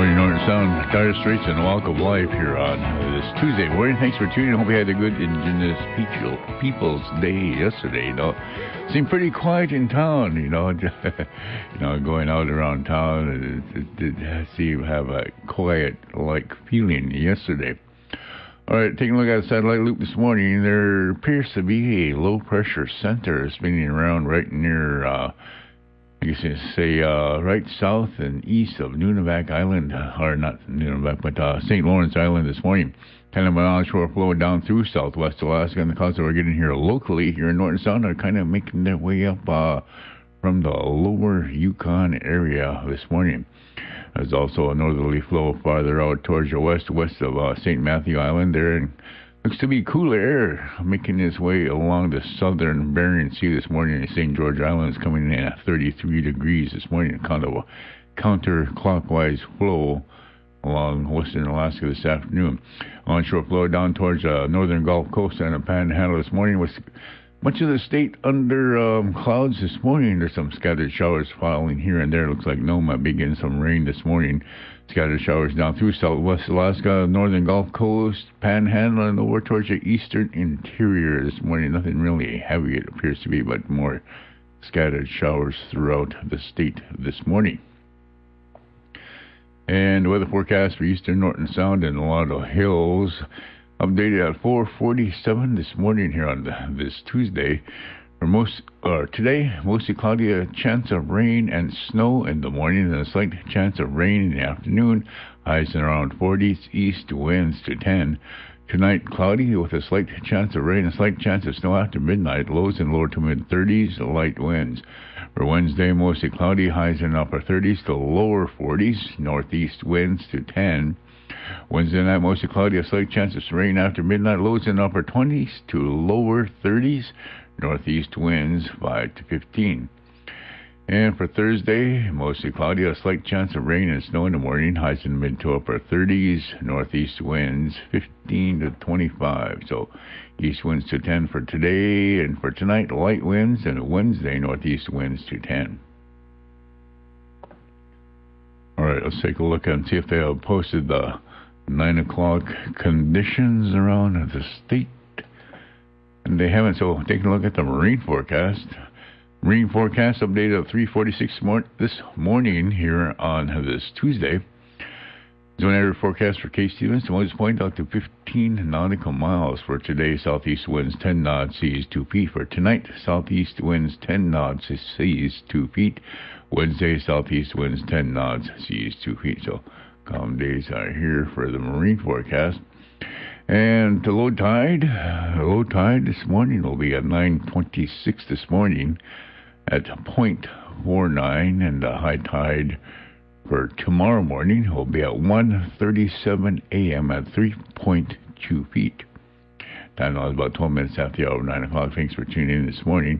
morning, Northern Sound, Dire Straits, and Walk of Life here on this Tuesday morning. Thanks for tuning in. Hope you had a good Indigenous Peoples Day yesterday. Seemed pretty quiet in town, going out around town. It did seem to have a quiet-like feeling yesterday. All right, taking a look at the satellite loop this morning, there appears to be a low-pressure center spinning around right near, right south and east of Nunivak Island, or not Nunivak, but St. Lawrence Island this morning. Kind of an onshore flow down through southwest Alaska, and the clouds that we're getting here locally here in Northern Sound are kind of making their way up from the lower Yukon area this morning. There's also a northerly flow farther out towards the west of St. Matthew Island there, and looks to be cooler air making its way along the southern Bering Sea this morning. St. George Island is coming in at 33 degrees this morning, kind of a counterclockwise flow along western Alaska this afternoon. Onshore flow down towards the northern Gulf Coast and the Panhandle this morning, with much of the state under clouds this morning. There's some scattered showers falling here and there. Looks like Noma begins some rain this morning. Scattered showers down through southwest Alaska, northern Gulf Coast, Panhandle, and over towards the eastern interior this morning. Nothing really heavy, it appears to be, but more scattered showers throughout the state this morning. And the weather forecast for eastern Norton Sound and a lot of hills, updated at 4:47 this morning here on this Tuesday. For today, mostly cloudy, a chance of rain and snow in the morning, and a slight chance of rain in the afternoon. Highs in around 40s, east winds to 10. Tonight, cloudy with a slight chance of rain, a slight chance of snow after midnight. Lows in lower to mid 30s, light winds. For Wednesday, mostly cloudy, highs in upper 30s to lower 40s, northeast winds to 10. Wednesday night, mostly cloudy, a slight chance of rain after midnight. Lows in upper 20s to lower 30s, northeast winds 5 to 15. And for Thursday, mostly cloudy, a slight chance of rain and snow in the morning. Highs in mid to upper 30s, northeast winds 15 to 25. So east winds to 10 for today, and for tonight, light winds, and Wednesday, northeast winds to 10. All right, let's take a look and see if they have posted the 9 o'clock conditions around the state. And they haven't, so taking a look at the marine forecast. Marine forecast updated at 3:46 this morning here on this Tuesday. Zone area forecast for Cape Stevens to Moses Point out to 15 nautical miles. For today, southeast winds 10 knots, seas 2 feet. For tonight, southeast winds 10 knots, seas 2 feet. Wednesday, southeast winds 10 knots, seas 2 feet. So calm days are here for the marine forecast. And the low tide this morning will be at 9:26 this morning at 0.49, and the high tide for tomorrow morning will be at 1:37 a.m. at 3.2 feet. Time now is about 12 minutes after the hour of 9 o'clock. Thanks for tuning in this morning.